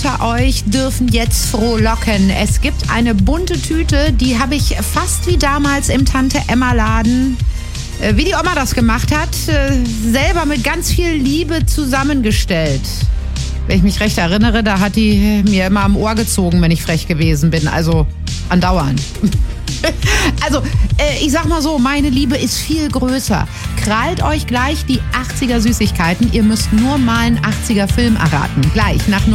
unter euch dürfen jetzt frohlocken. Es gibt eine bunte Tüte, die habe ich fast wie damals im Tante-Emma-Laden, wie die Oma das gemacht hat, selber mit ganz viel Liebe zusammengestellt. Wenn ich mich recht erinnere, da hat die mir immer am Ohr gezogen, wenn ich frech gewesen bin. Also andauernd. Also, ich sag mal so, meine Liebe ist viel größer. Krallt euch gleich die 80er Süßigkeiten. Ihr müsst nur mal einen 80er Film erraten. Gleich nach